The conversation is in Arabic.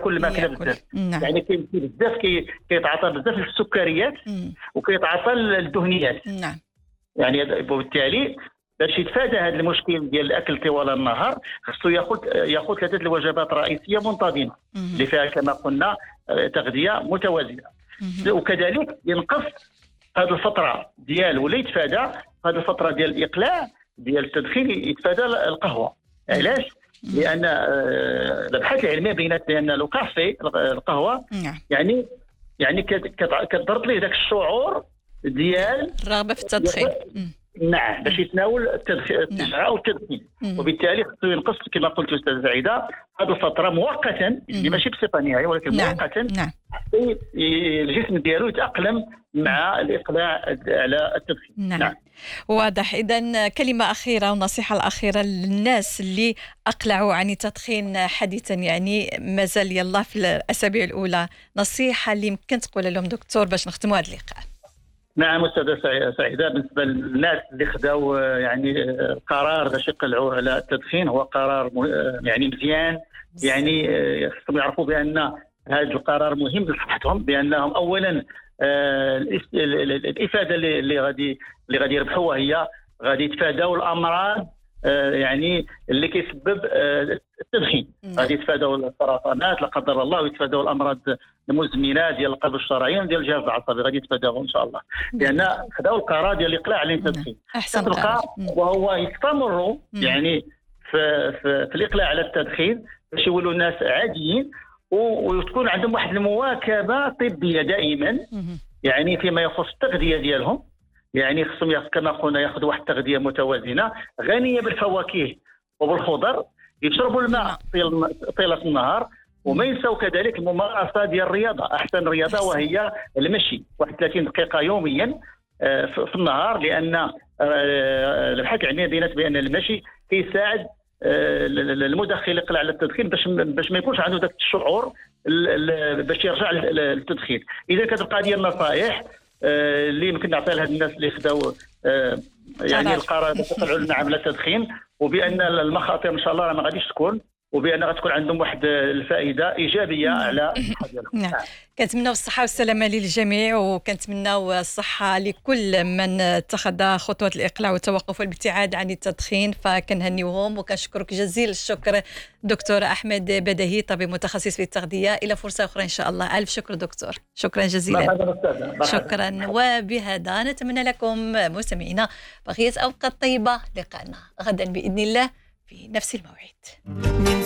ياكل الماكله بزاف. نعم. يعني كاين بزاف كيتعاطى بزاف السكريات وكيتعاطى الدهنيات. نعم. يعني وبالتالي باش يتفادى هذا المشكل ديال الاكل طوال النهار خصو ياخذ 3 الوجبات رئيسيه منتظمه اللي فيها كما قلنا تغذيه متوازنه. وكذلك ينقص هذه الفتره ديال ولا يتفادى هذه الفتره ديال الاقلاع ديال التدخين، يتفادى القهوه. علاش؟ لان الابحاث العلميه بينت بان الكافي القهوه يعني كتضرب ليه ذاك الشعور ديال الرغبه في التدخين. نعم، باش يتناول التشعاع والتدخين. وبالتالي خصو ينقص كما قلت استاذ سعيده هذه الفتره مؤقتا، ماشي بصفه نهائيه ولكن مؤقتا، حتى الجسم ديالو يتاقلم مع الاقلاع على التدخين. نعم. واضح. إذن كلمة أخيرة ونصيحة الأخيرة للناس اللي أقلعوا عن التدخين حديثا، يعني مازال يلا في الأسابيع الأولى، نصيحة اللي يمكن تقول لهم دكتور باش نختموا هذا اللقاء. نعم أستاذة سعيدة، بالنسبة للناس اللي خداو يعني قرار باش يقلعوا على التدخين، هو قرار يعني مزيان. يعني خصهم يعرفوا بأن هذا القرار مهم لصحتهم، بأنهم أولا الإفادة اللي غادي يربحوها هي غادي يتفاداو الأمراض يعني اللي كيسبب التدخين. غادي يتفاداو السرطانات لا قدر الله، ويتفاداو الامراض المزمنه ديال القلب الشرايين ديال الجهاز العصبي، غادي يتفاداوهم ان شاء الله، لان خداو القرار ديال الاقلاع على التدخين. تلقى وهو يستمروا يعني في الاقلاع على التدخين باش يولوا الناس عاديين، وتكون عندهم واحد المواكبه طبيه دائما يعني فيما يخص التغذيه ديالهم. يعني خصهم كما قلنا ياخذوا واحد التغذيه متوازنه غنيه بالفواكه وبالخضر، يشربوا الماء طيله النهار، وما ينسوا كذلك الممارسه ديال الرياضه، احسن رياضه وهي المشي 31 دقيقه يوميا في النهار، لان الابحاث العلميه بينت بان المشي كيساعد المدخن يقلع على التدخين باش ما يكونش عنده ذاك الشعور باش يرجع للتدخين. اذا كتبقى ديال النصائح اللي يمكن نعطيها لهاد الناس اللي خداو يعني القرار باش يقلعوا لنا على التدخين، وبان المخاطر ان شاء الله ما غاديش تكون، وبان غتكون عندهم واحد الفائده ايجابيه على الصحه ديالهم. كنتمناو الصحه والسلامه للجميع، وكنتمناو الصحه لكل من اتخذ خطوه الاقلاع والتوقف والابتعاد عن التدخين، فكنهنيوهم. وكنشكرك جزيل الشكر دكتور احمد بدهي، طبيب متخصص في التغذيه. الى فرصه اخرى ان شاء الله. الف شكر دكتور، شكرا جزيلا. شكرا. وبهذا نتمنى لكم مستمعينا بقيه اوقات طيبه. لقاءنا غدا باذن الله في نفس الموعد.